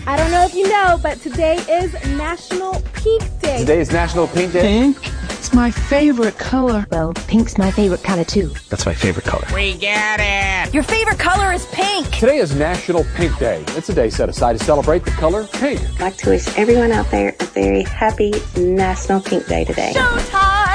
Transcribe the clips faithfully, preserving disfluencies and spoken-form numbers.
I don't know if you know, but today is National Pink Day. Today is National Pink Day. Pink? It's my favorite color. Well, pink's my favorite color, too. That's my favorite color. We get it. Your favorite color is pink. Today is National Pink Day. It's a day set aside to celebrate the color pink. I'd like to wish everyone out there a very happy National Pink Day today. Showtime!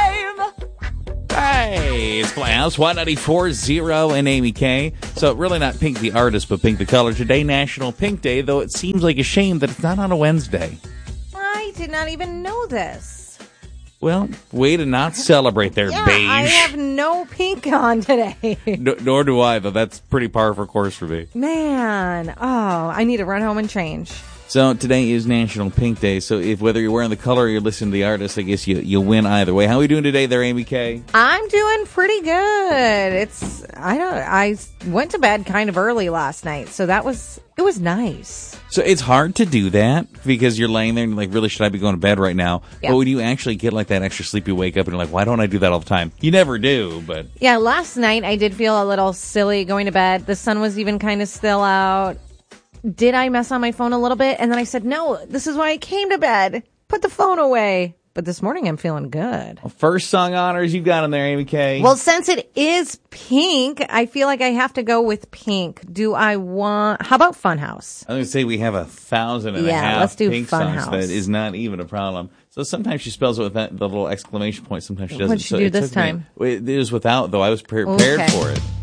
Hey, it's Playhouse one ninety-four point oh and Amy K. So really not Pink the artist, but Pink the color. Today, National Pink Day, though it seems like a shame that it's not on a Wednesday. I did not even know this. Well, way to not celebrate there, yeah, beige. I have no pink on today. No, nor do I, though. That's pretty par for course for me. Man, oh, I need to run home and change. So today is National Pink Day. So if whether you're wearing the color or you're listening to the artist, I guess you you win either way. How are we doing today there, Amy K? I'm doing pretty good. It's I don't I went to bed kind of early last night, so that was it was nice. So it's hard to do that because you're laying there and you're like, really, should I be going to bed right now? Yeah. But when you actually get like that extra sleep, you wake up and you're like, why don't I do that all the time? You never do, but Yeah, last night I did feel a little silly going to bed. The sun was even kind of still out. Did I mess on my phone a little bit? And then I said, no, this is why I came to bed. Put the phone away. But this morning I'm feeling good. First song honors you got in there, Amy K. Well, since it is pink, I feel like I have to go with pink. Do I want... How about Funhouse? I was going to say we have a thousand and Yeah, a half let's do pink Funhouse. songs. That is not even a problem. So sometimes she spells it with that, the little exclamation point. Sometimes she doesn't. What'd she so do it this took me- time? It is without, though. I was pre- prepared Okay. for it.